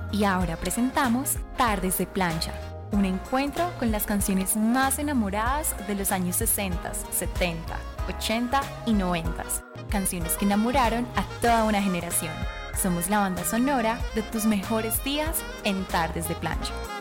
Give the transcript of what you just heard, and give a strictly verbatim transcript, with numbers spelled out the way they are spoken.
Y ahora presentamos Tardes de Plancha, un encuentro con las canciones más enamoradas de los años sesenta, setenta, ochenta y noventa. Canciones que enamoraron a toda una generación. Somos la banda sonora de tus mejores días en Tardes de Plancha.